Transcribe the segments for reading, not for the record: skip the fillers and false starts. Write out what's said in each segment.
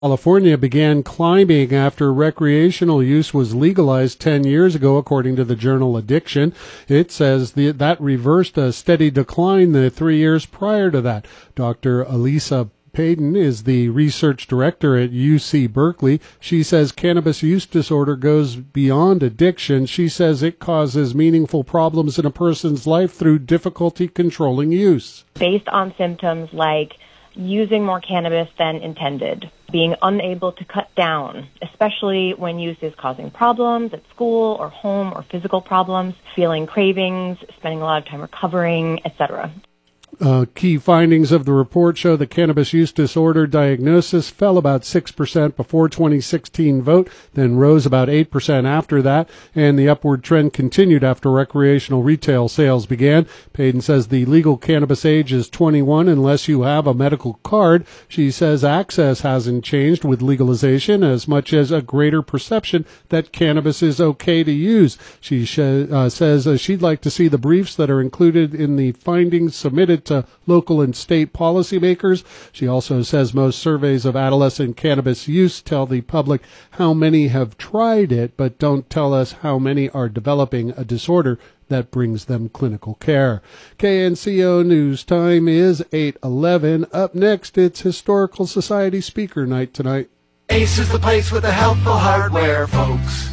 California began climbing after recreational use was legalized 10 years ago, according to the journal Addiction. It says that reversed a steady decline the 3 years prior to that. Dr. Elisa Payton is the research director at UC Berkeley. She says cannabis use disorder goes beyond addiction. She says it causes meaningful problems in a person's life through difficulty controlling use. Based on symptoms like using more cannabis than intended, being unable to cut down, especially when use is causing problems at school or home or physical problems, feeling cravings, spending a lot of time recovering, etc. Key findings of the report show the cannabis use disorder diagnosis fell about 6% before 2016 vote, then rose about 8% after that, and the upward trend continued after recreational retail sales began. Payton says the legal cannabis age is 21 unless you have a medical card. She says access hasn't changed with legalization as much as a greater perception that cannabis is okay to use. She says she'd like to see the briefs that are included in the findings submitted to local and state policymakers. She also says most surveys of adolescent cannabis use tell the public how many have tried it, but don't tell us how many are developing a disorder that brings them clinical care. KNCO News Time is 8:11. Up next, it's Historical Society Speaker Night tonight. Ace is the place with the helpful hardware, folks.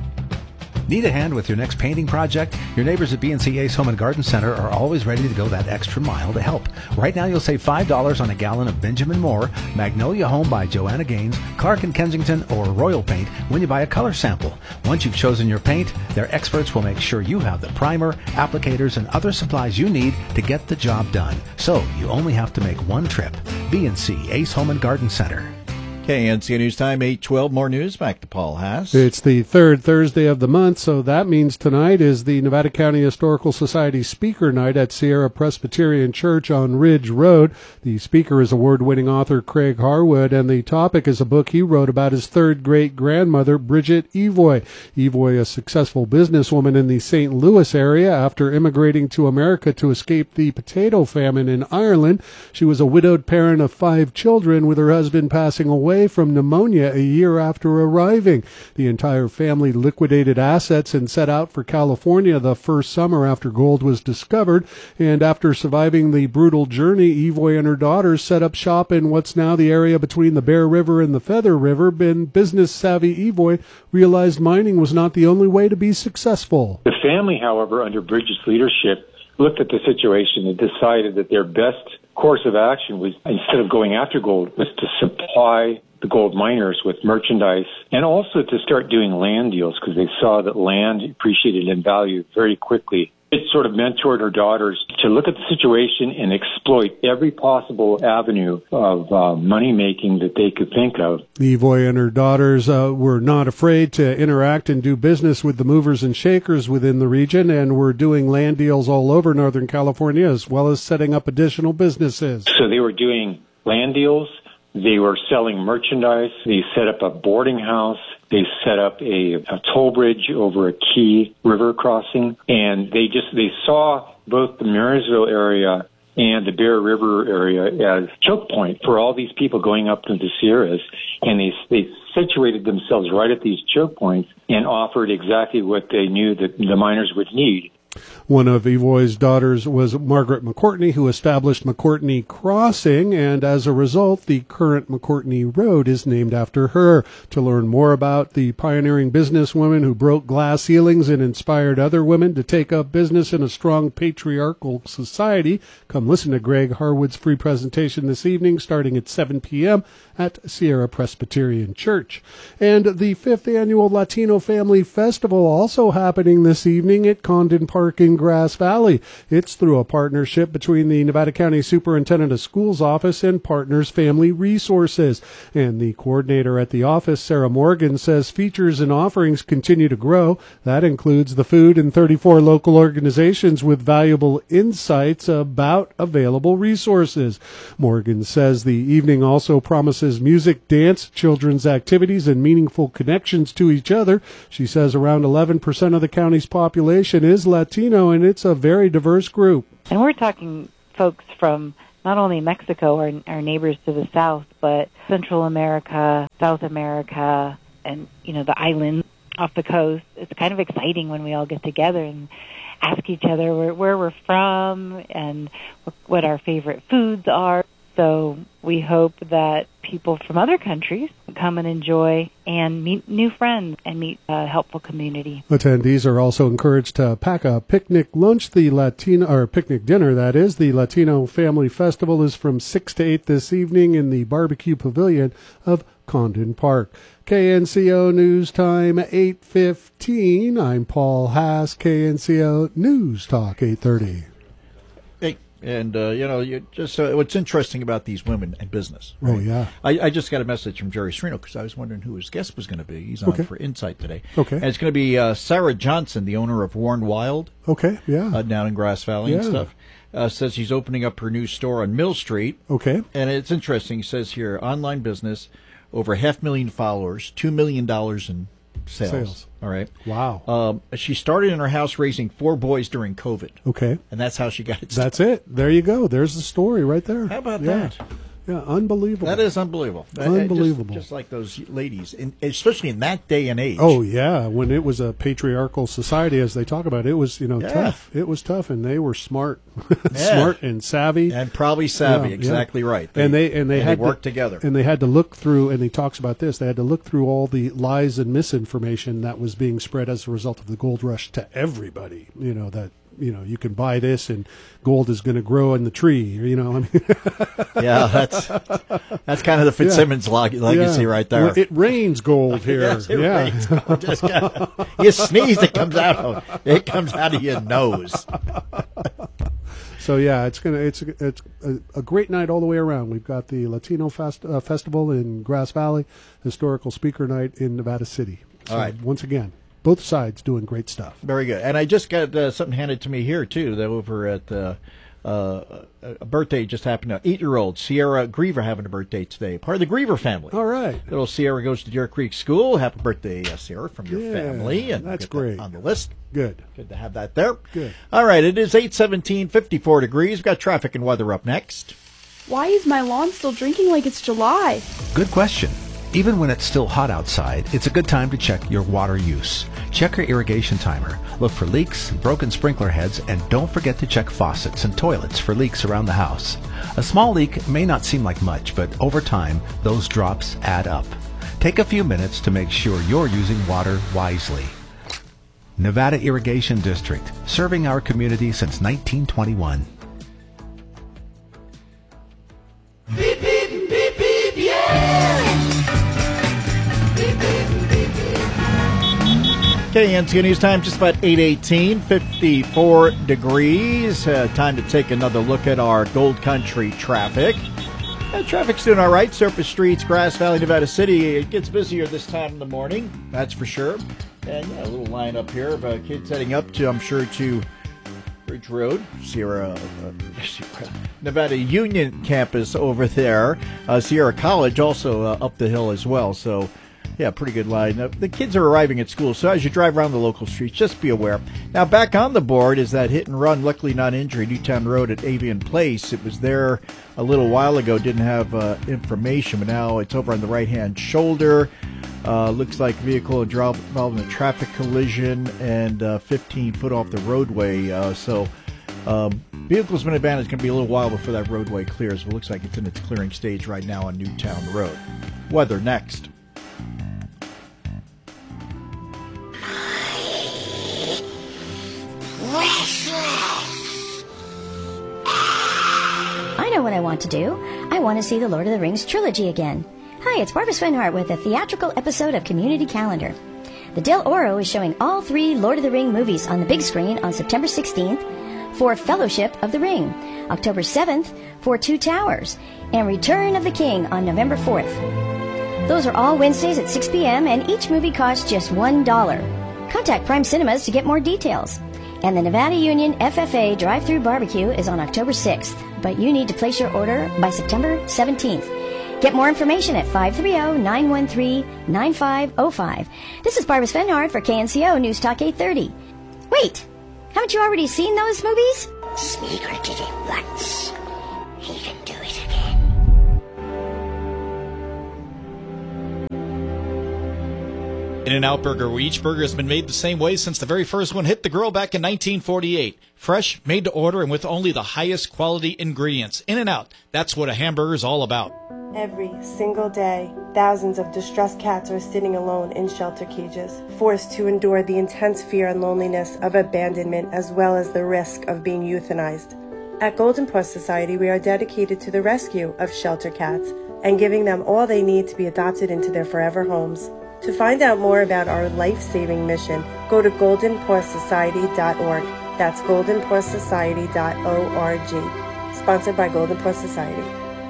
Need a hand with your next painting project? Your neighbors at B&C Ace Home and Garden Center are always ready to go that extra mile to help. Right now you'll save $5 on a gallon of Benjamin Moore, Magnolia Home by Joanna Gaines, Clark & Kensington, or Royal Paint when you buy a color sample. Once you've chosen your paint, their experts will make sure you have the primer, applicators, and other supplies you need to get the job done. So you only have to make one trip. B&C Ace Home and Garden Center. KNCO News Time, 8:12. More news. Back to Paul Haas. It's the third Thursday of the month, so that means tonight is the Nevada County Historical Society Speaker Night at Sierra Presbyterian Church on Ridge Road. The speaker is award-winning author Craig Harwood, and the topic is a book he wrote about his third great-grandmother, Bridget Evoy. Evoy, a successful businesswoman in the St. Louis area after immigrating to America to escape the potato famine in Ireland. She was a widowed parent of 5 children, with her husband passing away from pneumonia a year after arriving. The entire family liquidated assets and set out for California the first summer after gold was discovered. And after surviving the brutal journey, Evoy and her daughters set up shop in what's now the area between the Bear River and the Feather River. Business-savvy Evoy realized mining was not the only way to be successful. The family, however, under Bridget's leadership, looked at the situation and decided that their best course of action was, instead of going after gold, was to supply the gold miners with merchandise and also to start doing land deals because they saw that land appreciated in value very quickly. It sort of mentored her daughters to look at the situation and exploit every possible avenue of money-making that they could think of. Evoy and her daughters were not afraid to interact and do business with the movers and shakers within the region and were doing land deals all over Northern California as well as setting up additional businesses. So they were doing land deals. They were selling merchandise. They set up a boarding house. They set up a toll bridge over a key river crossing. And they saw both the Marysville area and the Bear River area as choke point for all these people going up to the Sierras. And they situated themselves right at these choke points and offered exactly what they knew that the miners would need. One of Evoy's daughters was Margaret McCourtney, who established McCourtney Crossing, and as a result, the current McCourtney Road is named after her. To learn more about the pioneering businesswoman who broke glass ceilings and inspired other women to take up business in a strong patriarchal society, come listen to Greg Harwood's free presentation this evening, starting at 7 p.m. at Sierra Presbyterian Church. And the 5th Annual Latino Family Festival also happening this evening at Condon Park in Grass Valley. It's through a partnership between the Nevada County Superintendent of Schools Office and Partners Family Resources. And the coordinator at the office, Sarah Morgan, says features and offerings continue to grow. That includes the food and 34 local organizations with valuable insights about available resources. Morgan says the evening also promises music, dance, children's activities, and meaningful connections to each other. She says around 11% of the county's population is Latino, and it's a very diverse group. And we're talking folks from not only Mexico, our neighbors to the south, but Central America, South America, and, the islands off the coast. It's kind of exciting when we all get together and ask each other where we're from and what our favorite foods are. So we hope that people from other countries come and enjoy and meet new friends and meet a helpful community. Attendees are also encouraged to pack a picnic lunch. Picnic dinner, that is. The Latino Family Festival is from 6 to 8 this evening in the Barbecue Pavilion of Condon Park. KNCO News Time 8:15. I'm Paul Haas, KNCO News Talk 8:30. And, you just what's interesting about these women in business. Right? Oh, yeah. I just got a message from Jerry Serino because I was wondering who his guest was going to be. He's on for Insight today. Okay. And it's going to be Sarah Johnson, the owner of Warren Wild. Okay, yeah. Down in Grass Valley and stuff. Says she's opening up her new store on Mill Street. Okay. And it's interesting. He says here, online business, over 500,000 followers, $2 million in sales. All right. Wow. She started in her house raising 4 boys during COVID. Okay. And that's how she got it started. That's it. There you go. There's the story right there. How about that? Yeah, unbelievable. That is unbelievable. Unbelievable. Just like those ladies, especially in that day and age. Oh, yeah. When it was a patriarchal society, as they talk about, it was, tough. It was tough, and they were smart. Smart and savvy. And probably savvy. Exactly right. They had worked together. And they had to look through, and he talks about this, they had to look through all the lies and misinformation that was being spread as a result of the gold rush to everybody, that you can buy this and gold is going to grow in the tree. Yeah, that's kind of the Fitzsimmons legacy right there. Well, it rains gold here. Yes, it rains gold. You sneeze, it comes out of your nose. So yeah, it's a great night all the way around. We've got the Latino Festival in Grass Valley, historical speaker night in Nevada City. So all right. Once again, both sides doing great stuff. Very good. And I just got something handed to me here, too, that over at a birthday just happened. 8-year-old Sierra Griever having a birthday today. Part of the Griever family. All right. Little Sierra goes to Deer Creek School. Happy birthday, Sierra, from your family. And that's great. That on the list. Good. Good to have that there. Good. All right. It is 8:17, 54 degrees. We've got traffic and weather up next. Why is my lawn still drinking like it's July? Good question. Even when it's still hot outside, it's a good time to check your water use. Check your irrigation timer. Look for leaks, broken sprinkler heads, and don't forget to check faucets and toilets for leaks around the house. A small leak may not seem like much, but over time, those drops add up. Take a few minutes to make sure you're using water wisely. Nevada Irrigation District, serving our community since 1921. Beep, beep, beep, beep, yeah! KNCO News Time, just about 8:18, 54 degrees. Time to take another look at our Gold Country traffic. Traffic's doing all right. Surface streets, Grass Valley, Nevada City. It gets busier this time in the morning, that's for sure. And a little line up here of kids heading up to, I'm sure, to Ridge Road, Sierra Nevada Union campus over there. Sierra College also up the hill as well. So, yeah, pretty good line. The kids are arriving at school, so as you drive around the local streets, just be aware. Now, back on the board is that hit and run, luckily not injury, Newtown Road at Avian Place. It was there a little while ago, didn't have information, but now it's over on the right-hand shoulder. Looks like vehicle involved in a traffic collision and 15 foot off the roadway. Vehicles been abandoned. It's going to be a little while before that roadway clears. But it looks like it's in its clearing stage right now on Newtown Road. Weather next. I know what I want to do. I want to see the Lord of the Rings trilogy again. Hi, it's Barbara Svenhart with a theatrical episode of Community Calendar. The Del Oro is showing all 3 Lord of the Ring movies on the big screen on September 16th for Fellowship of the Ring, October 7th for Two Towers, and Return of the King on November 4th. Those are all Wednesdays at 6 p.m. and each movie costs just $1. Contact Prime Cinemas to get more details. And the Nevada Union FFA Drive-Thru Barbecue is on October 6th, but you need to place your order by September 17th. Get more information at 530-913-9505. This is Barbara Svenhart for KNCO News Talk 830. Wait, haven't you already seen those movies? Secret once. even do it again. In-N-Out Burger, where each burger has been made the same way since the very first one hit the grill back in 1948. Fresh, made to order, and with only the highest quality ingredients. In-N-Out, that's what a hamburger is all about. Every single day, thousands of distressed cats are sitting alone in shelter cages, forced to endure the intense fear and loneliness of abandonment as well as the risk of being euthanized. At Golden Puss Society, we are dedicated to the rescue of shelter cats and giving them all they need to be adopted into their forever homes. To find out more about our life-saving mission, go to goldenpawssociety.org. That's goldenpawssociety.org. Sponsored by Golden Paw Society.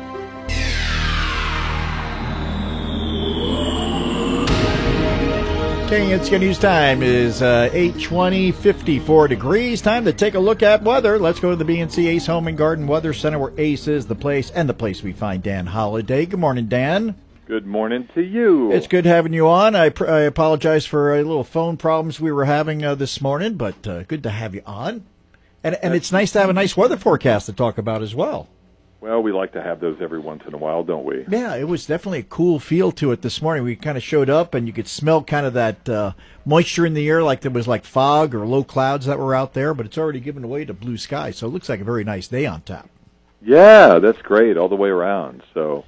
KNCO News time is 8:20, 54 degrees. Time to take a look at weather. Let's go to the BNC Ace Home and Garden Weather Center, where Ace is the place, and the place we find Dan Holliday. Good morning, Dan. Good morning to you. It's good having you on. I apologize for a little phone problems we were having this morning, but good to have you on. And it's nice to have a nice weather forecast to talk about as well. Well, we like to have those every once in a while, don't we? Yeah, it was definitely a cool feel to it this morning. We kind of showed up, and you could smell kind of that moisture in the air, like there was like fog or low clouds that were out there, but it's already given way to blue sky, so it looks like a very nice day on tap. Yeah, that's great all the way around. So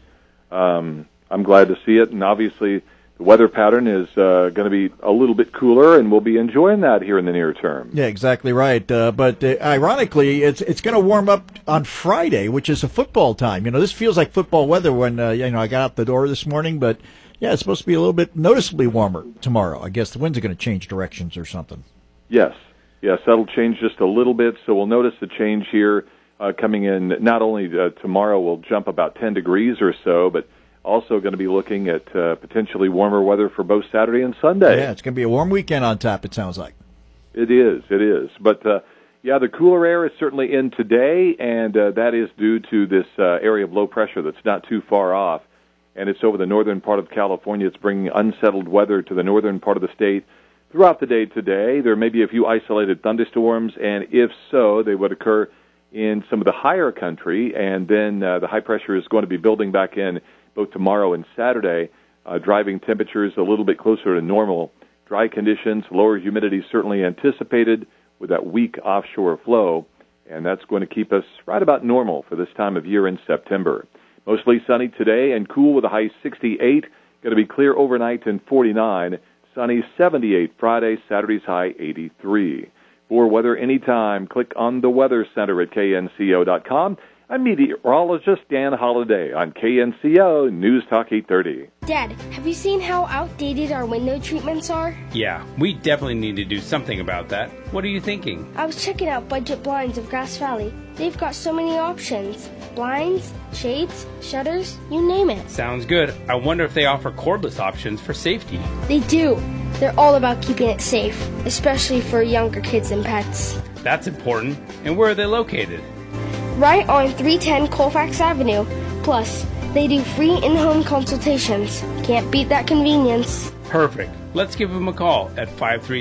I'm glad to see it, and obviously the weather pattern is going to be a little bit cooler, and we'll be enjoying that here in the near term. Yeah, exactly right. But ironically, it's going to warm up on Friday, which is a football time. You know, this feels like football weather when I got out the door this morning. But yeah, it's supposed to be a little bit noticeably warmer tomorrow. I guess the winds are going to change directions or something. Yes, that'll change just a little bit. So we'll notice the change here coming in. Not only tomorrow will jump about 10 degrees or so, but also going to be looking at potentially warmer weather for both Saturday and Sunday. Yeah, it's going to be a warm weekend on tap, it sounds like. It is. But, the cooler air is certainly in today, and that is due to this area of low pressure that's not too far off, and it's over the northern part of California. It's bringing unsettled weather to the northern part of the state throughout the day today. There may be a few isolated thunderstorms, and if so, they would occur in some of the higher country, and then the high pressure is going to be building back in both tomorrow and Saturday, driving temperatures a little bit closer to normal. Dry conditions, lower humidity certainly anticipated with that weak offshore flow, and that's going to keep us right about normal for this time of year in September. Mostly sunny today and cool with a high 68. Going to be clear overnight and 49. Sunny 78 Friday, Saturday's high 83. For weather anytime, click on the Weather Center at knco.com. I'm meteorologist Dan Holliday on KNCO News Talk 830. Dad, have you seen how outdated our window treatments are? Yeah, we definitely need to do something about that. What are you thinking? I was checking out Budget Blinds of Grass Valley. They've got so many options. Blinds, shades, shutters, you name it. Sounds good. I wonder if they offer cordless options for safety. They do. They're all about keeping it safe, especially for younger kids and pets. That's important. And where are they located? Right on 310 Colfax Avenue. Plus, they do free in-home consultations. Can't beat that convenience. Perfect. Let's give them a call at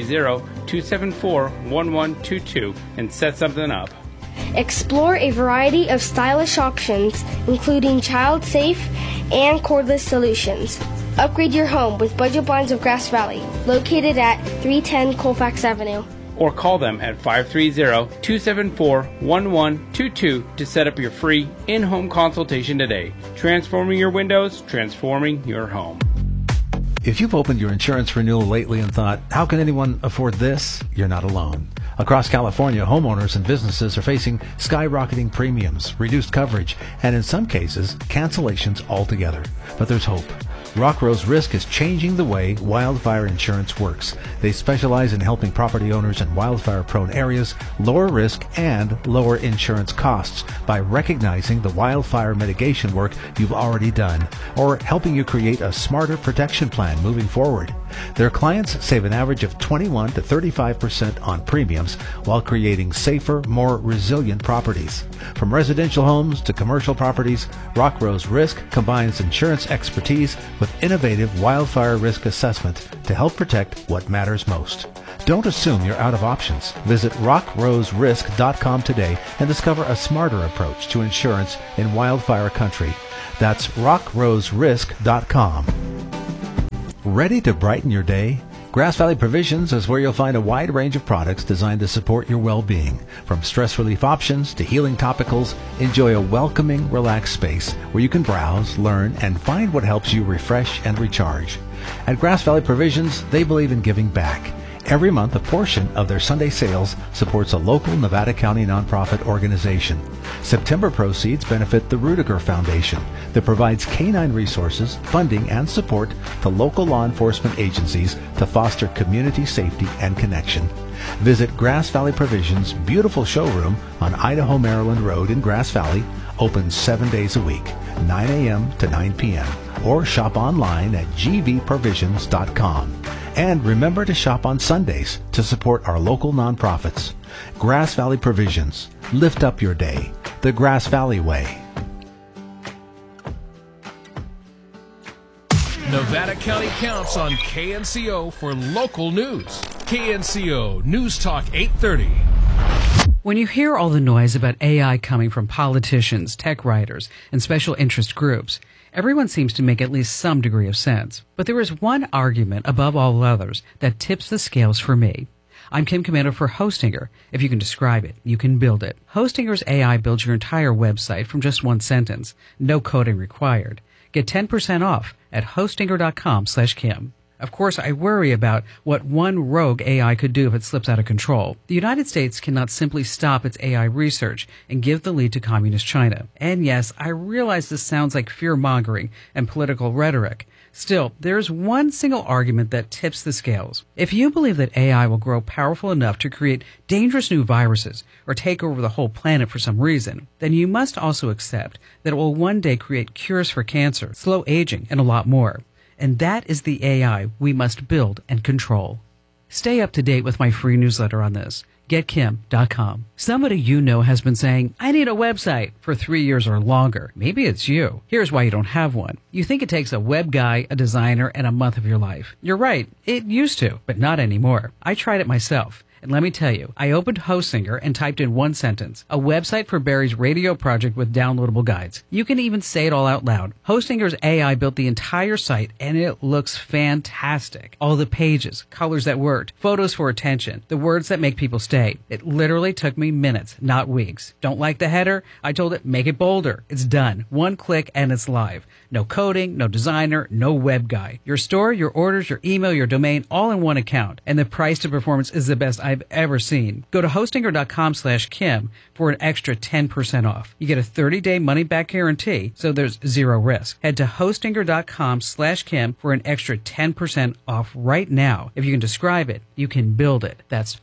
530-274-1122 and set something up. Explore a variety of stylish options, including child-safe and cordless solutions. Upgrade your home with Budget Blinds of Grass Valley, located at 310 Colfax Avenue. Or call them at 530-274-1122 to set up your free in-home consultation today. Transforming your windows, transforming your home. If you've opened your insurance renewal lately and thought, how can anyone afford this? You're not alone. Across California, homeowners and businesses are facing skyrocketing premiums, reduced coverage, and in some cases, cancellations altogether. But there's hope. Rock Rose Risk is changing the way wildfire insurance works. They specialize in helping property owners in wildfire-prone areas lower risk and lower insurance costs by recognizing the wildfire mitigation work you've already done or helping you create a smarter protection plan moving forward. Their clients save an average of 21 to 35% on premiums while creating safer, more resilient properties. From residential homes to commercial properties, Rock Rose Risk combines insurance expertise with innovative wildfire risk assessment to help protect what matters most. Don't assume you're out of options. Visit rockroserisk.com today and discover a smarter approach to insurance in wildfire country. That's rockroserisk.com. Ready to brighten your day? Grass Valley Provisions is where you'll find a wide range of products designed to support your well-being. From stress relief options to healing topicals, enjoy a welcoming, relaxed space where you can browse, learn, and find what helps you refresh and recharge. At Grass Valley Provisions, they believe in giving back. Every month, a portion of their Sunday sales supports a local Nevada County nonprofit organization. September proceeds benefit the Rudiger Foundation that provides canine resources, funding, and support to local law enforcement agencies to foster community safety and connection. Visit Grass Valley Provisions' beautiful showroom on Idaho Maryland Road in Grass Valley, open 7 days a week, 9 a.m. to 9 p.m., or shop online at gvprovisions.com. And remember to shop on Sundays to support our local nonprofits. Grass Valley Provisions. Lift up your day. The Grass Valley way. Nevada County counts on KNCO for local news. KNCO News Talk 830. When you hear all the noise about AI coming from politicians, tech writers, and special interest groups, everyone seems to make at least some degree of sense. But there is one argument above all others that tips the scales for me. I'm Kim Komando for Hostinger. If you can describe it, you can build it. Hostinger's AI builds your entire website from just one sentence. No coding required. Get 10% off at hostinger.com/Kim. Of course, I worry about what one rogue AI could do if it slips out of control. The United States cannot simply stop its AI research and give the lead to Communist China. And yes, I realize this sounds like fear-mongering and political rhetoric. Still, there's one single argument that tips the scales. If you believe that AI will grow powerful enough to create dangerous new viruses or take over the whole planet for some reason, then you must also accept that it will one day create cures for cancer, slow aging, and a lot more. And that is the AI we must build and control. Stay up to date with my free newsletter on this. GetKim.com. Somebody you know has been saying, I need a website for 3 years or longer. Maybe it's you. Here's why you don't have one. You think it takes a web guy, a designer, and a month of your life. You're right. It used to, but not anymore. I tried it myself. And let me tell you, I opened Hostinger and typed in one sentence, a website for Barry's radio project with downloadable guides. You can even say it all out loud. Hostinger's AI built the entire site, and it looks fantastic. All the pages, colors that worked, photos for attention, the words that make people stay. It literally took me minutes, not weeks. Don't like the header? I told it, make it bolder. It's done. One click and it's live. No coding, no designer, no web guy. Your store, your orders, your email, your domain, all in one account. And the price to performance is the best I've ever seen. Go to hostinger.com/Kim for an extra 10% off. You get a 30-day money-back guarantee, so there's zero risk. Head to hostinger.com/Kim for an extra 10% off right now. If you can describe it, you can build it. That's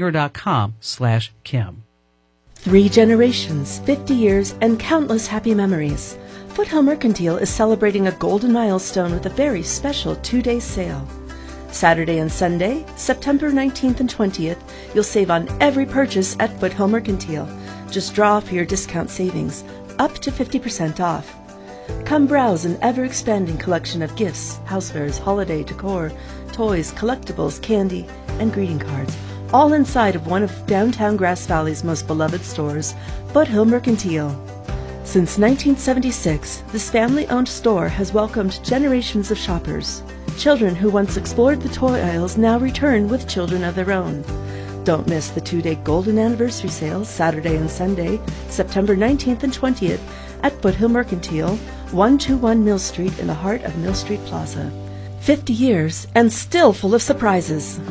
hostinger.com/Kim. 3 generations, 50 years, and countless happy memories. Foothill Mercantile is celebrating a golden milestone with a very special 2-day sale. Saturday and Sunday, September 19th and 20th, you'll save on every purchase at Foothill Mercantile. Just draw for your discount savings, up to 50% off. Come browse an ever-expanding collection of gifts, housewares, holiday decor, toys, collectibles, candy, and greeting cards, all inside of one of downtown Grass Valley's most beloved stores, Foothill Mercantile. Since 1976, this family-owned store has welcomed generations of shoppers. Children who once explored the toy aisles now return with children of their own. Don't miss the 2-day golden anniversary sales, Saturday and Sunday, September 19th and 20th, at Foothill Mercantile, 121 Mill Street in the heart of Mill Street Plaza. 50 years and still full of surprises.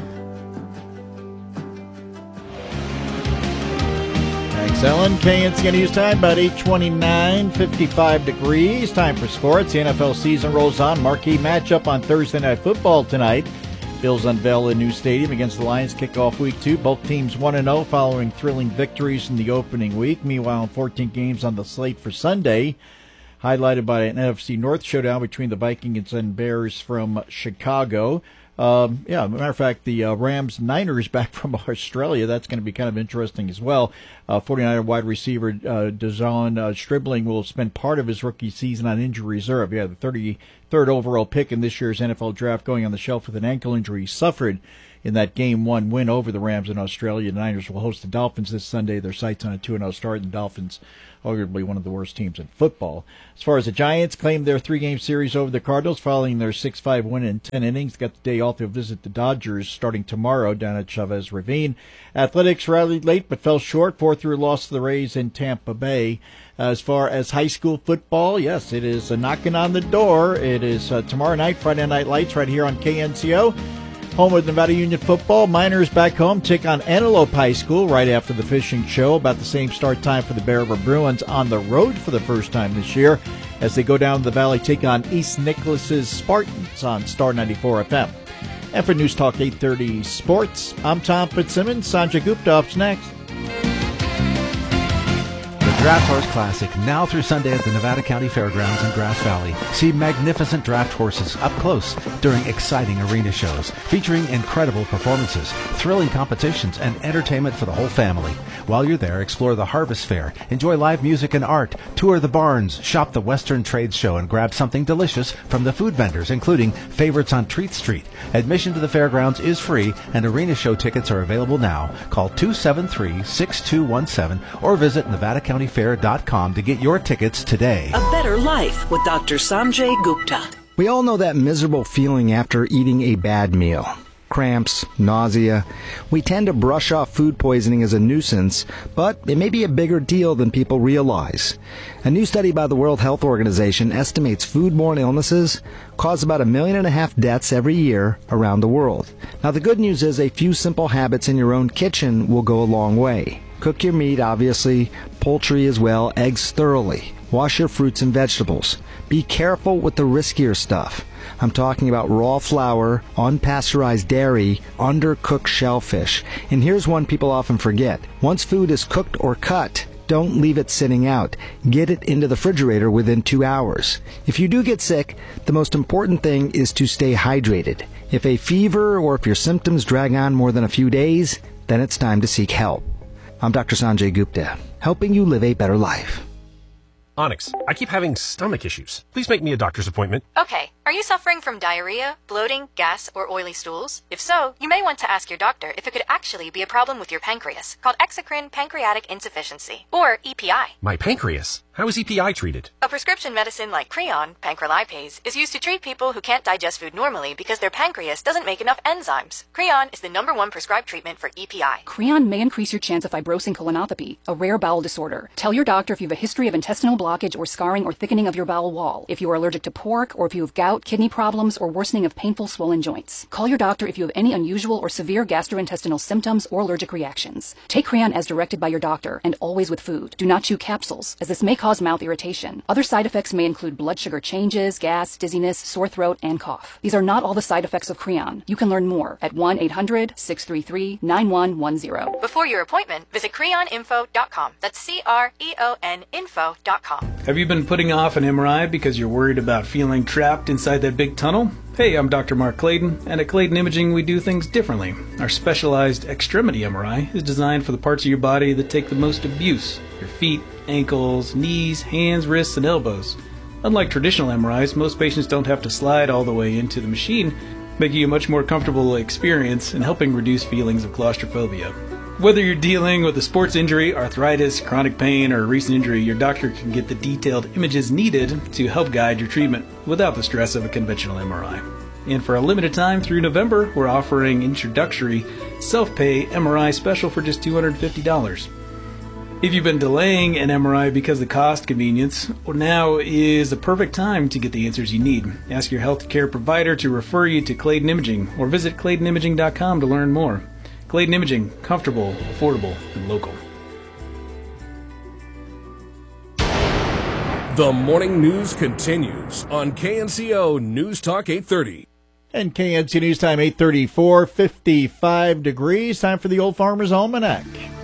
Thanks, Ellen. KNCO News time, about 8:29, 55 degrees. Time for sports. The NFL season rolls on. Marquee matchup on Thursday Night Football tonight. Bills unveil a new stadium against the Lions. Kickoff week 2. Both teams 1-0 following thrilling victories in the opening week. Meanwhile, 14 games on the slate for Sunday, highlighted by an NFC North showdown between the Vikings and Bears from Chicago. Matter of fact, the Rams-Niners back from Australia. That's going to be kind of interesting as well. 49er wide receiver Dazon Stribling will spend part of his rookie season on injury reserve. The 33rd overall pick in this year's NFL draft, going on the shelf with an ankle injury he suffered in that Game 1 win over the Rams in Australia. The Niners will host the Dolphins this Sunday. Their sights on a 2-0 start, and the Dolphins, arguably one of the worst teams in football. As far as the Giants, claimed their 3-game series over the Cardinals following their 6-5 win in 10 innings. Got the day off. They'll visit the Dodgers starting tomorrow down at Chavez Ravine. Athletics rallied late but fell short. 4-3 loss to the Rays in Tampa Bay. As far as high school football, yes, it is knocking on the door. It is tomorrow night, Friday Night Lights, right here on KNCO. Home with Nevada Union football. Miners back home take on Antelope High School right after the fishing show. About the same start time for the Bear River Bruins on the road for the first time this year as they go down the valley, take on East Nicholas's Spartans on Star 94 FM. And for News Talk 830 Sports, I'm Tom Fitzsimmons. Sanjay Gupta up's next. Draft Horse Classic, now through Sunday at the Nevada County Fairgrounds in Grass Valley. See magnificent draft horses up close during exciting arena shows, featuring incredible performances, thrilling competitions, and entertainment for the whole family. While you're there, explore the Harvest Fair, enjoy live music and art, tour the barns, shop the Western Trade Show, and grab something delicious from the food vendors, including favorites on Treat Street. Admission to the fairgrounds is free, and arena show tickets are available now. Call 273-6217 or visit NevadaCountyFair.com to get your tickets today. A Better Life with Dr. Sanjay Gupta. We all know that miserable feeling after eating a bad meal. Cramps, nausea. We tend to brush off food poisoning as a nuisance, but it may be a bigger deal than people realize. A new study by the World Health Organization estimates foodborne illnesses cause about 1.5 million deaths every year around the world. Now, the good news is a few simple habits in your own kitchen will go a long way. Cook your meat, obviously, poultry as well, eggs thoroughly. Wash your fruits and vegetables. Be careful with the riskier stuff. I'm talking about raw flour, unpasteurized dairy, undercooked shellfish. And here's one people often forget. Once food is cooked or cut, don't leave it sitting out. Get it into the refrigerator within 2 hours. If you do get sick, the most important thing is to stay hydrated. If a fever or if your symptoms drag on more than a few days, then it's time to seek help. I'm Dr. Sanjay Gupta, helping you live a better life. Onyx, I keep having stomach issues. Please make me a doctor's appointment. Okay. Are you suffering from diarrhea, bloating, gas, or oily stools? If so, you may want to ask your doctor if it could actually be a problem with your pancreas, called exocrine pancreatic insufficiency, or EPI. My pancreas? How is EPI treated? A prescription medicine like Creon, pancrelipase, is used to treat people who can't digest food normally because their pancreas doesn't make enough enzymes. Creon is the #1 prescribed treatment for EPI. Creon may increase your chance of fibrosing colonopathy, a rare bowel disorder. Tell your doctor if you have a history of intestinal blockage or scarring or thickening of your bowel wall, if you are allergic to pork, or if you have gout, kidney problems, or worsening of painful swollen joints. Call your doctor if you have any unusual or severe gastrointestinal symptoms or allergic reactions. Take Creon as directed by your doctor, and always with food. Do not chew capsules, as this may cause mouth irritation. Other side effects may include blood sugar changes, gas, dizziness, sore throat, and cough. These are not all the side effects of Creon. You can learn more at 1-800-633-9110. Before your appointment, visit creoninfo.com. That's CREON info.com. Have you been putting off an MRI because you're worried about feeling trapped inside that big tunnel? Hey, I'm Dr. Mark Clayton, and at Clayton Imaging we do things differently. Our specialized extremity MRI is designed for the parts of your body that take the most abuse: your feet, ankles, knees, hands, wrists, and elbows. Unlike traditional MRIs, most patients don't have to slide all the way into the machine, making you a much more comfortable experience and helping reduce feelings of claustrophobia. Whether you're dealing with a sports injury, arthritis, chronic pain, or a recent injury, your doctor can get the detailed images needed to help guide your treatment without the stress of a conventional MRI. And for a limited time through November, we're offering introductory self-pay MRI special for just $250. If you've been delaying an MRI because of cost convenience, well, now is the perfect time to get the answers you need. Ask your healthcare provider to refer you to Clayton Imaging or visit ClaytonImaging.com to learn more. Clayton Imaging, comfortable, affordable, and local. The morning news continues on KNCO News Talk 830. And KNCO News Time 8:34, 55 degrees. Time for the Old Farmer's Almanac.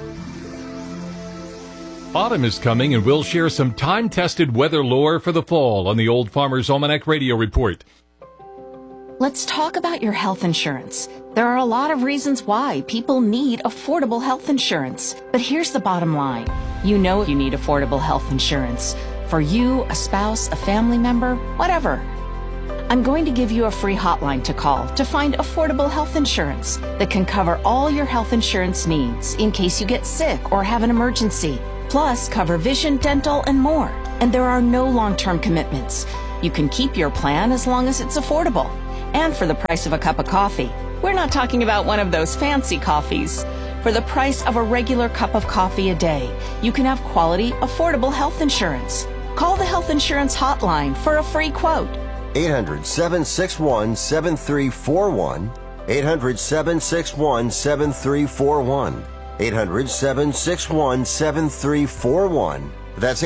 Autumn is coming, and we'll share some time-tested weather lore for the fall on the Old Farmer's Almanac Radio Report. Let's talk about your health insurance. There are a lot of reasons why people need affordable health insurance. But here's the bottom line. You know you need affordable health insurance. For you, a spouse, a family member, whatever. I'm going to give you a free hotline to call to find affordable health insurance that can cover all your health insurance needs in case you get sick or have an emergency. Plus, cover vision, dental, and more. And there are no long-term commitments. You can keep your plan as long as it's affordable. And for the price of a cup of coffee. We're not talking about one of those fancy coffees. For the price of a regular cup of coffee a day, you can have quality, affordable health insurance. Call the Health Insurance Hotline for a free quote. 800-761-7341. 800-761-7341. 800-761-7341. That's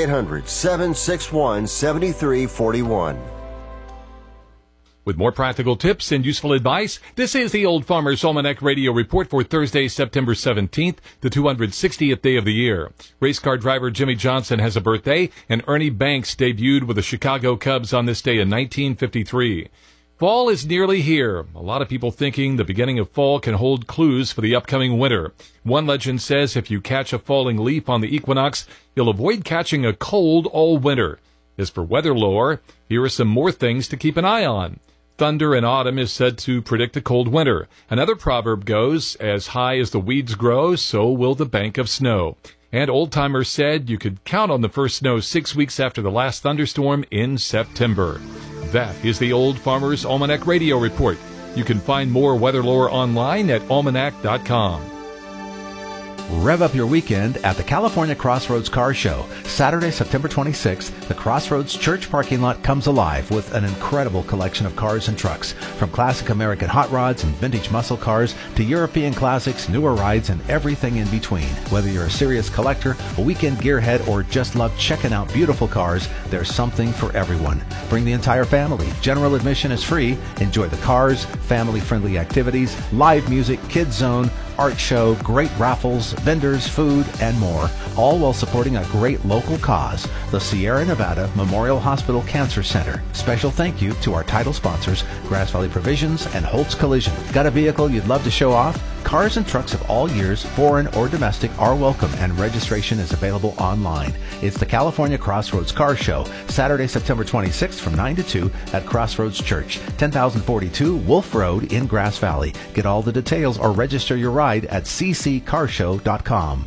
800-761-7341. With more practical tips and useful advice, this is the Old Farmer's Almanac Radio Report for Thursday, September 17th, the 260th day of the year. Race car driver Jimmy Johnson has a birthday, and Ernie Banks debuted with the Chicago Cubs on this day in 1953. Fall is nearly here. A lot of people thinking the beginning of fall can hold clues for the upcoming winter. One legend says if you catch a falling leaf on the equinox, you'll avoid catching a cold all winter. As for weather lore, here are some more things to keep an eye on. Thunder in autumn is said to predict a cold winter. Another proverb goes, as high as the weeds grow, so will the bank of snow. And old-timers said you could count on the first snow 6 weeks after the last thunderstorm in September. That is the Old Farmer's Almanac Radio Report. You can find more weather lore online at almanac.com. Rev up your weekend at the California Crossroads Car Show. Saturday, September 26th, the Crossroads Church parking lot comes alive with an incredible collection of cars and trucks. From classic American hot rods and vintage muscle cars to European classics, newer rides, and everything in between. Whether you're a serious collector, a weekend gearhead, or just love checking out beautiful cars, there's something for everyone. Bring the entire family. General admission is free. Enjoy the cars, family-friendly activities, live music, kids zone, art show, great raffles, vendors, food, and more, all while supporting a great local cause, the Sierra Nevada Memorial Hospital Cancer Center. Special thank you to our title sponsors, Grass Valley Provisions and Holtz Collision. Got a vehicle you'd love to show off? Cars and trucks of all years, foreign or domestic, are welcome, and registration is available online. It's the California Crossroads Car Show, Saturday, September 26th from 9 to 2 at Crossroads Church, 10,042 Wolf Road in Grass Valley. Get all the details or register your ride at cccarshow.com.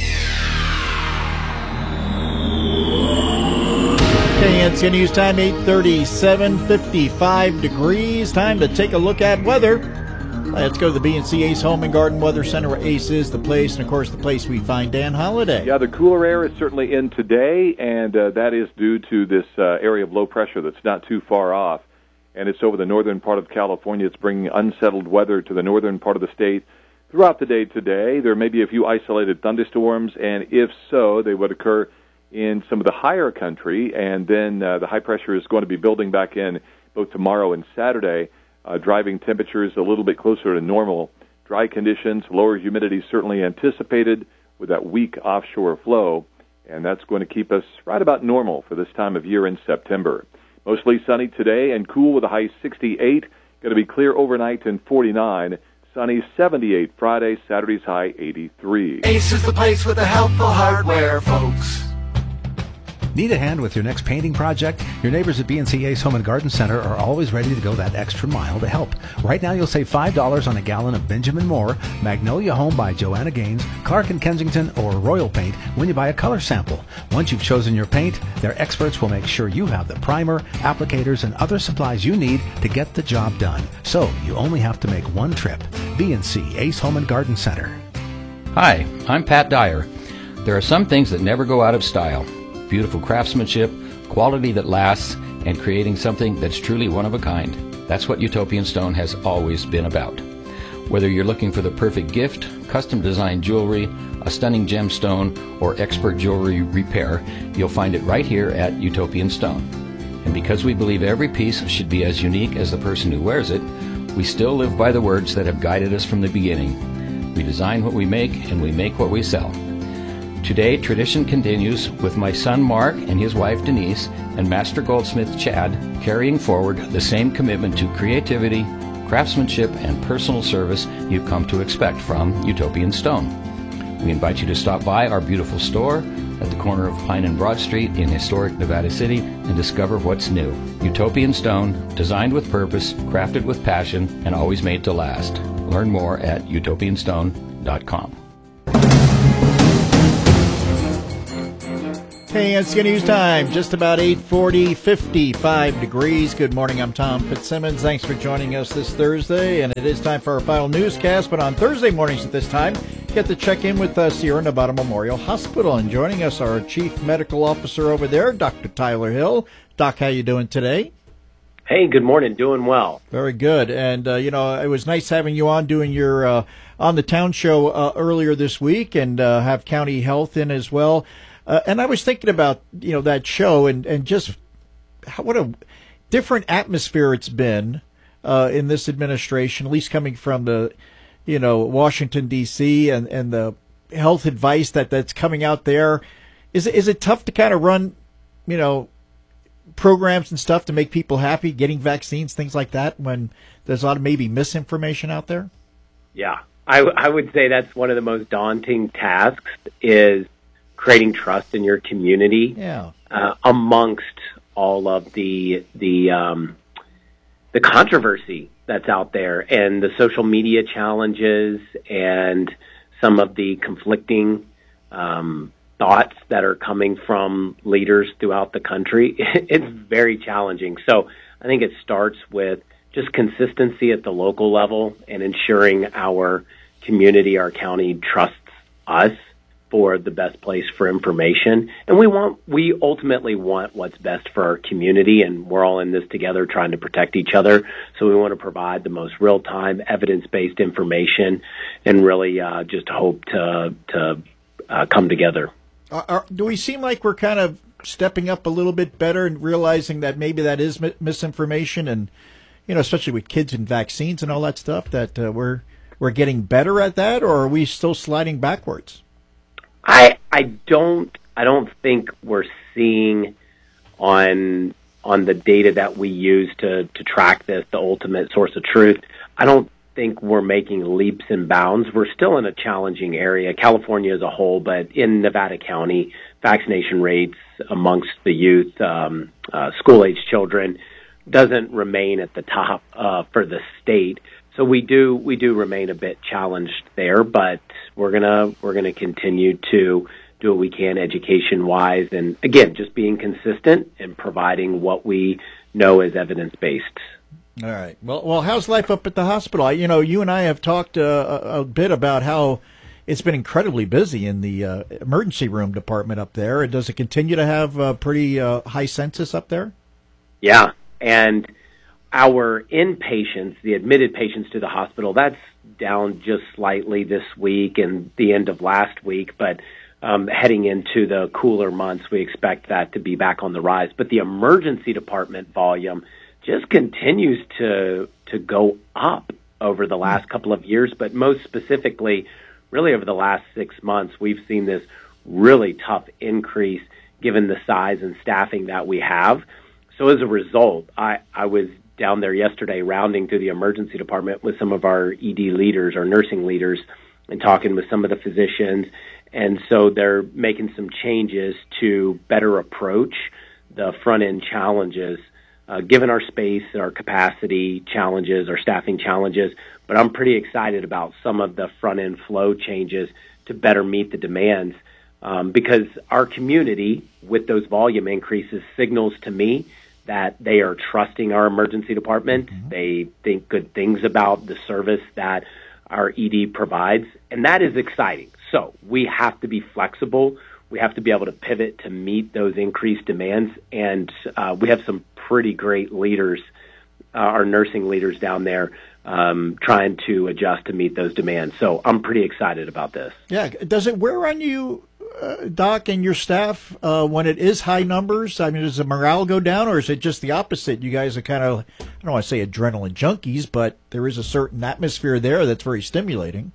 KNC News Time, 8:37, 55 degrees. Time to take a look at weather. Let's go to the B&C Ace Home and Garden Weather Center, where Ace is the place, and of course the place we find Dan Holliday. Yeah, the cooler air is certainly in today, and that is due to this area of low pressure that's not too far off, and it's over the northern part of California. It's bringing unsettled weather to the northern part of the state throughout the day today. There may be a few isolated thunderstorms, and if so, they would occur in some of the higher country, and then the high pressure is going to be building back in both tomorrow and Saturday. Driving temperatures a little bit closer to normal. Dry conditions, lower humidity certainly anticipated with that weak offshore flow, and that's going to keep us right about normal for this time of year in September. Mostly sunny today and cool with a high 68. Going to be clear overnight and 49. Sunny 78 Friday, Saturday's high 83. Ace is the place with the helpful hardware, folks. Need a hand with your next painting project? Your neighbors at B&C Ace Home and Garden Center are always ready to go that extra mile to help. Right now you'll save $5 on a gallon of Benjamin Moore, Magnolia Home by Joanna Gaines, Clark & Kensington, or Royal Paint when you buy a color sample. Once you've chosen your paint, their experts will make sure you have the primer, applicators, and other supplies you need to get the job done. So you only have to make one trip. B&C Ace Home and Garden Center. Hi, I'm Pat Dyer. There are some things that never go out of style. Beautiful craftsmanship, quality that lasts, and creating something that's truly one of a kind. That's what Utopian Stone has always been about. Whether you're looking for the perfect gift, custom designed jewelry, a stunning gemstone, or expert jewelry repair, you'll find it right here at Utopian Stone. And because we believe every piece should be as unique as the person who wears it, we still live by the words that have guided us from the beginning. We design what we make, and we make what we sell. Today, tradition continues with my son Mark and his wife Denise and Master Goldsmith Chad carrying forward the same commitment to creativity, craftsmanship, and personal service you've come to expect from Utopian Stone. We invite you to stop by our beautiful store at the corner of Pine and Broad Street in historic Nevada City and discover what's new. Utopian Stone, designed with purpose, crafted with passion, and always made to last. Learn more at utopianstone.com. KNCO News Time, just about 8:40, 55 degrees. Good morning, I'm Tom Fitzsimmons. Thanks for joining us this Thursday, and it is time for our final newscast. But on Thursday mornings at this time, get to check in with Sierra Nevada Memorial Hospital. And joining us, our Chief Medical Officer over there, Dr. Tyler Hill. Doc, how you doing today? Hey, good morning. Doing well. Very good. And, it was nice having you on doing your On the Town show earlier this week, and have County Health in as well. And I was thinking about, that show and just what a different atmosphere it's been in this administration, at least coming from the, Washington, D.C. and the health advice that's coming out there. Is it tough to kind of run, programs and stuff to make people happy, getting vaccines, things like that, when there's a lot of maybe misinformation out there? Yeah, I would say that's one of the most daunting tasks is creating trust in your community amongst all of the controversy that's out there and the social media challenges and some of the conflicting thoughts that are coming from leaders throughout the country. It's very challenging. So I think it starts with just consistency at the local level and ensuring our community, our county trusts us for the best place for information. And we ultimately want what's best for our community, and we're all in this together trying to protect each other. So we want to provide the most real-time, evidence-based information and really just hope to come together. Do we seem like we're kind of stepping up a little bit better and realizing that maybe that is misinformation, and, especially with kids and vaccines and all that stuff, that we're getting better at that, or are we still sliding backwards? I don't think we're seeing on the data that we use to track this, the ultimate source of truth. I don't think we're making leaps and bounds. We're still in a challenging area, California as a whole, but in Nevada County, vaccination rates amongst the youth, school-age children, doesn't remain at the top for the state. So we do remain a bit challenged there, but we're gonna continue to do what we can education-wise, and again, just being consistent and providing what we know is evidence-based. All right. Well, how's life up at the hospital? You and I have talked a bit about how it's been incredibly busy in the emergency room department up there. Does it continue to have a pretty high census up there? Yeah, and our inpatients, the admitted patients to the hospital, that's down just slightly this week and the end of last week, but heading into the cooler months, we expect that to be back on the rise. But the emergency department volume just continues to go up over the last couple of years, but most specifically, really over the last 6 months, we've seen this really tough increase given the size and staffing that we have. So as a result, I was down there yesterday rounding through the emergency department with some of our ED leaders, our nursing leaders, and talking with some of the physicians. And so they're making some changes to better approach the front-end challenges, given our space, our capacity challenges, our staffing challenges. But I'm pretty excited about some of the front-end flow changes to better meet the demands, because our community, with those volume increases, signals to me that they are trusting our emergency department. Mm-hmm. They think good things about the service that our ED provides, and that is exciting. So we have to be flexible. We have to be able to pivot to meet those increased demands, and we have some pretty great leaders, our nursing leaders down there, trying to adjust to meet those demands. So I'm pretty excited about this. Yeah. Does it wear on you, Doc, and your staff when it is high numbers? I mean, does the morale go down, or is it just the opposite? You guys are kind of, I don't want to say adrenaline junkies, but there is a certain atmosphere there that's very stimulating.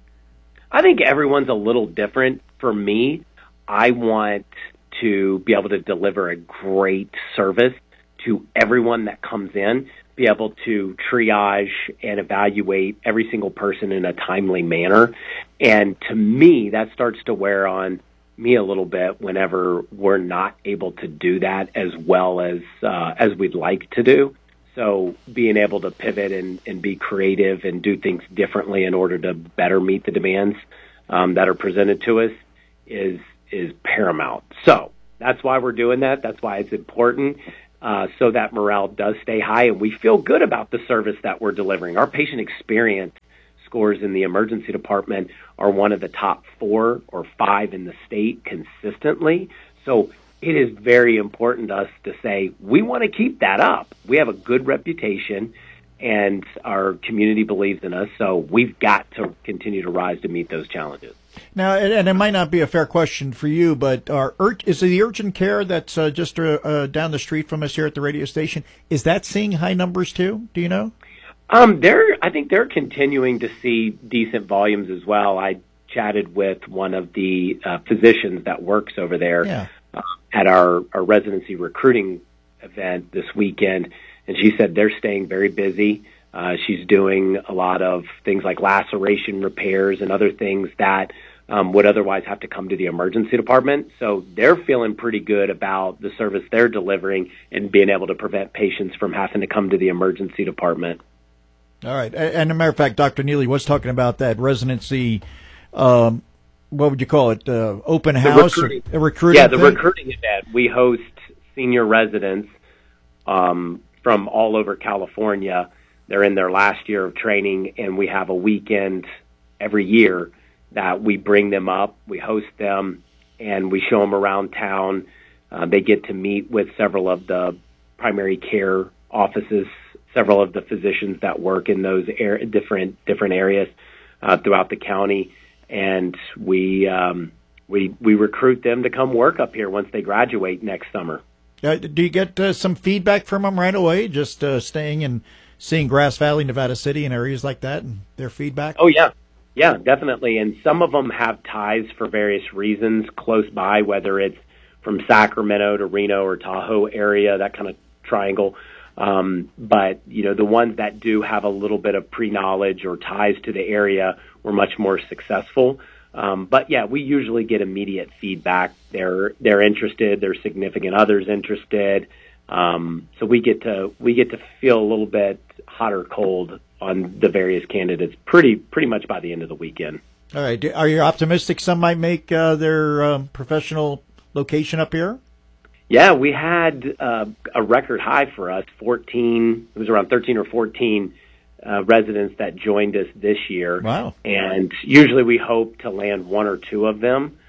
I think everyone's a little different. For me, I want to be able to deliver a great service to everyone that comes in, be able to triage and evaluate every single person in a timely manner. And to me, that starts to wear on me a little bit whenever we're not able to do that as well as we'd like to do. So being able to pivot and be creative and do things differently in order to better meet the demands that are presented to us is paramount. So that's why we're doing that. That's why it's important, so that morale does stay high and we feel good about the service that we're delivering. Our patient experience scores in the emergency department are one of the top 4 or 5 in the state consistently. So it is very important to us to say we want to keep that up. We have a good reputation and our community believes in us, so we've got to continue to rise to meet those challenges. Now, and it might not be a fair question for you, but is the urgent care that's just down the street from us here at the radio station, is that seeing high numbers too? Do you know? I think they're continuing to see decent volumes as well. I chatted with one of the physicians that works over there at our residency recruiting event this weekend, and she said they're staying very busy. She's doing a lot of things like laceration repairs and other things that would otherwise have to come to the emergency department. So they're feeling pretty good about the service they're delivering and being able to prevent patients from having to come to the emergency department. All right. And as a matter of fact, Dr. Neely was talking about that residency, what would you call it, open house? Recruiting? Yeah, the recruiting event. We host senior residents from all over California. They're in their last year of training, and we have a weekend every year that we bring them up, we host them, and we show them around town. They get to meet with several of the primary care offices, several of the physicians that work in those different areas throughout the county, and we recruit them to come work up here once they graduate next summer. Do you get some feedback from them right away, just staying and seeing Grass Valley, Nevada City, and areas like that, and their feedback? Oh, yeah. Yeah, definitely. And some of them have ties for various reasons close by, whether it's from Sacramento to Reno or Tahoe area, that kind of triangle. But, the ones that do have a little bit of pre-knowledge or ties to the area were much more successful. But, yeah, we usually get immediate feedback. They're interested. Their significant others interested. So we get to feel a little bit hot or cold on the various candidates pretty much by the end of the weekend. All right. Are you optimistic some might make their professional location up here? Yeah, we had a record high for us, 14. It was around 13 or 14 residents that joined us this year. Wow. And usually we hope to land 1 or 2 of them.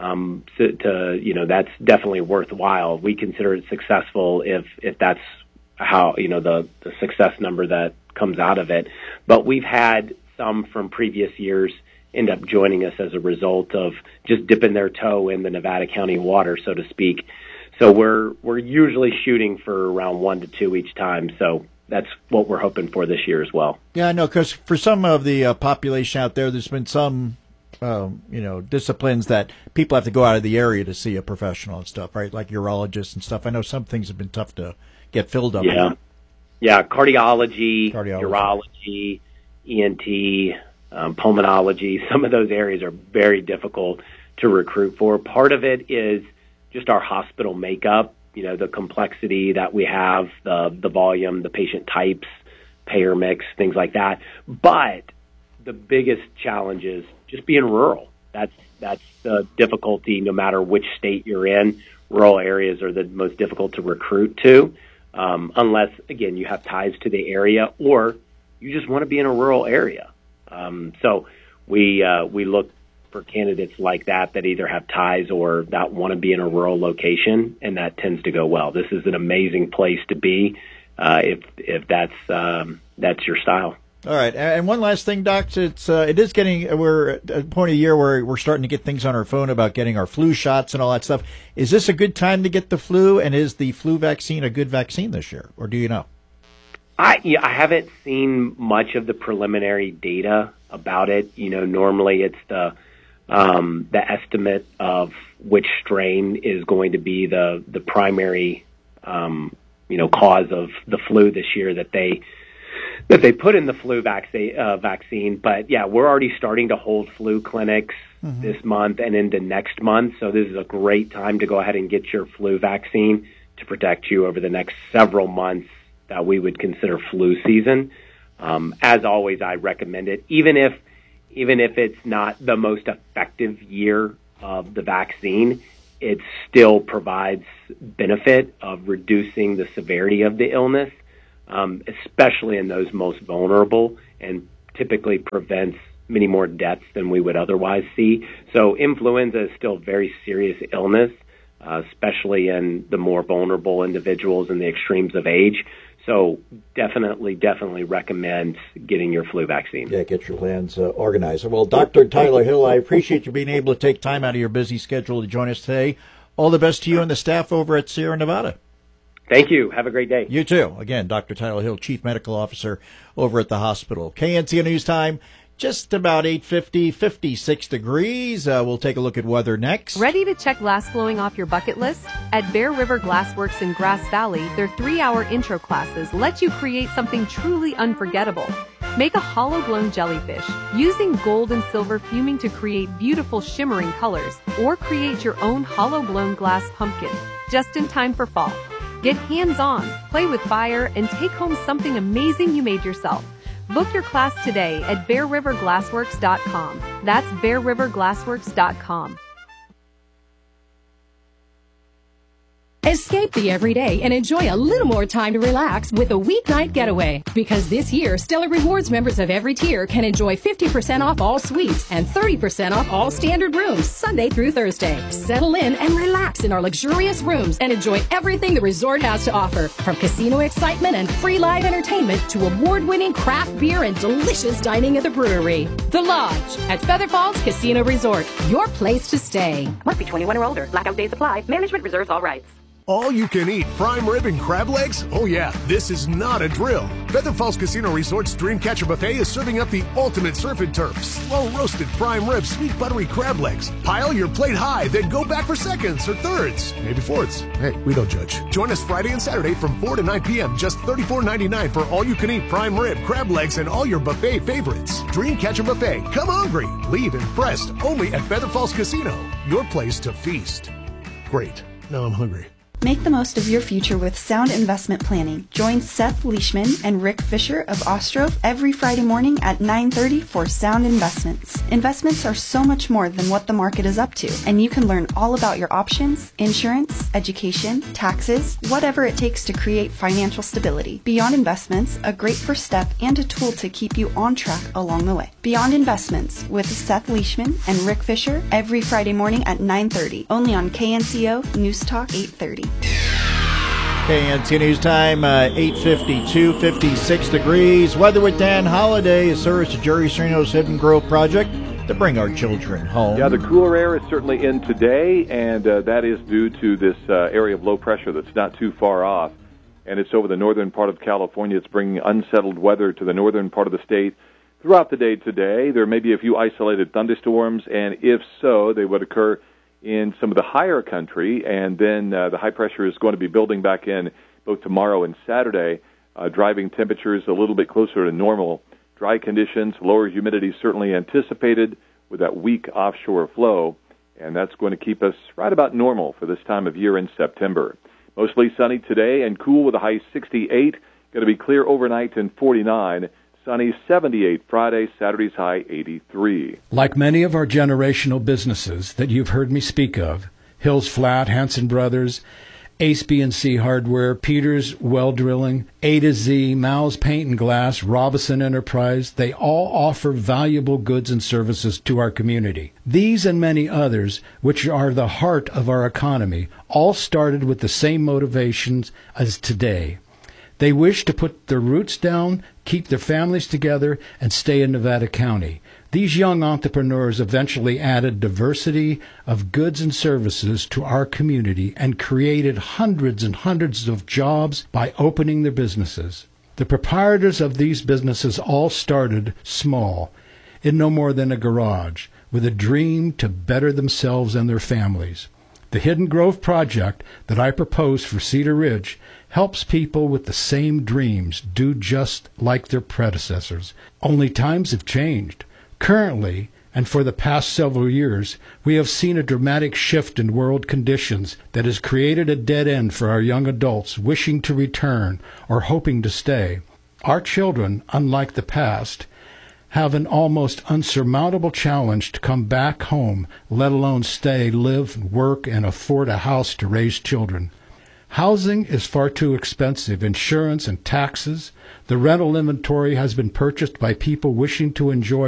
That's definitely worthwhile. We consider it successful if that's how, the success number that comes out of it. But we've had some from previous years end up joining us as a result of just dipping their toe in the Nevada County water, so to speak. So we're usually shooting for around 1 to 2 each time. So that's what we're hoping for this year as well. Yeah, I know, because for some of the population out there's been some disciplines that people have to go out of the area to see a professional and stuff, right? Like urologists and stuff. I know some things have been tough to get filled up. Yeah. Yeah. Cardiology, urology, ENT, pulmonology. Some of those areas are very difficult to recruit for. Part of it is just our hospital makeup, the complexity that we have, the volume, the patient types, payer mix, things like that. But the biggest challenge is just being rural. That's the difficulty no matter which state you're in. Rural areas are the most difficult to recruit to, unless, again, you have ties to the area or you just want to be in a rural area. So we look for candidates like that either have ties or that want to be in a rural location, and that tends to go well. This is an amazing place to be if that's your style. All right, and one last thing, Doc. We're at a point of the year where we're starting to get things on our phone about getting our flu shots and all that stuff. Is this a good time to get the flu, and is the flu vaccine a good vaccine this year, or do you know? I haven't seen much of the preliminary data about it. Normally it's the estimate of which strain is going to be the primary cause of the flu this year that they put in the flu vaccine. But yeah, we're already starting to hold flu clinics this month and into next month. So this is a great time to go ahead and get your flu vaccine to protect you over the next several months that we would consider flu season. As always, I recommend it, even if it's not the most effective year of the vaccine, it still provides benefit of reducing the severity of the illness, especially in those most vulnerable, and typically prevents many more deaths than we would otherwise see. So influenza is still a very serious illness, especially in the more vulnerable individuals and the extremes of age. So definitely recommend getting your flu vaccine. Yeah, get your plans organized. Well, Dr. Tyler Hill, I appreciate you being able to take time out of your busy schedule to join us today. All the best to you and the staff over at Sierra Nevada. Thank you. Have a great day. You too. Again, Dr. Tyler Hill, Chief Medical Officer over at the hospital. KNCO News Time. Just about 8:50, 56 degrees. We'll take a look at weather next. Ready to check glass blowing off your bucket list? At Bear River Glassworks in Grass Valley, their 3-hour intro classes let you create something truly unforgettable. Make a hollow-blown jellyfish using gold and silver fuming to create beautiful shimmering colors, or create your own hollow-blown glass pumpkin, just in time for fall. Get hands-on, play with fire, and take home something amazing you made yourself. Book your class today at BearRiverGlassworks.com. That's BearRiverGlassworks.com. Escape the everyday and enjoy a little more time to relax with a weeknight getaway. Because this year, Stellar Rewards members of every tier can enjoy 50% off all suites and 30% off all standard rooms Sunday through Thursday. Settle in and relax in our luxurious rooms and enjoy everything the resort has to offer. From casino excitement and free live entertainment to award-winning craft beer and delicious dining at the brewery. The Lodge at Feather Falls Casino Resort. Your place to stay. Must be 21 or older. Blackout days apply. Management reserves all rights. All you can eat prime rib and crab legs? Oh yeah, this is not a drill. Feather Falls Casino Resort's Dreamcatcher Buffet is serving up the ultimate surf and turf. Slow roasted prime rib, sweet buttery crab legs. Pile your plate high, then go back for seconds or thirds, maybe fourths. Hey, we don't judge. Join us Friday and Saturday from 4 to 9 p.m. Just $34.99 for all you can eat prime rib, crab legs, and all your buffet favorites. Dreamcatcher Buffet. Come hungry. Leave impressed. Only at Feather Falls Casino. Your place to feast. Great. Now I'm hungry. Make the most of your future with sound investment planning. Join Seth Leishman and Rick Fisher of Ostrov every Friday morning at 9:30 for Sound Investments. Investments are so much more than what the market is up to, and you can learn all about your options, insurance, education, taxes, whatever it takes to create financial stability. Beyond Investments, a great first step and a tool to keep you on track along the way. Beyond Investments with Seth Leishman and Rick Fisher every Friday morning at 9:30, only on KNCO News Talk 830. KNCO News Time, 8:52, 56 degrees. Weather with Dan Holliday is service to Jerry Serino's Hidden Grove project to bring our children home. Yeah, the cooler air is certainly in today, and that is due to this area of low pressure that's not too far off. And it's over the northern part of California. It's bringing unsettled weather to the northern part of the state throughout the day today. There may be a few isolated thunderstorms, and if so, they would occur in some of the higher country, and then the high pressure is going to be building back in both tomorrow and Saturday, driving temperatures a little bit closer to normal. Dry conditions, lower humidity certainly anticipated with that weak offshore flow, and that's going to keep us right about normal for this time of year in September. Mostly sunny today and cool with a high 68, going to be clear overnight and 49. Sunny 78 Friday, Saturday's high 83. Like many of our generational businesses that you've heard me speak of, Hills Flat, Hanson Brothers, Ace B&C Hardware, Peters Well Drilling, A to Z, Mal's Paint and Glass, Robison Enterprise, they all offer valuable goods and services to our community. These and many others, which are the heart of our economy, all started with the same motivations as today. They wish to put their roots down, keep their families together, and stay in Nevada County. These young entrepreneurs eventually added diversity of goods and services to our community and created hundreds and hundreds of jobs by opening their businesses. The proprietors of these businesses all started small, in no more than a garage, with a dream to better themselves and their families. The Hidden Grove project that I propose for Cedar Ridge helps people with the same dreams do just like their predecessors. Only times have changed. Currently, and for the past several years, we have seen a dramatic shift in world conditions that has created a dead end for our young adults wishing to return or hoping to stay. Our children, unlike the past, have an almost unsurmountable challenge to come back home, let alone stay, live, work, and afford a house to raise children. Housing is far too expensive, insurance and taxes. The rental inventory has been purchased by people wishing to enjoy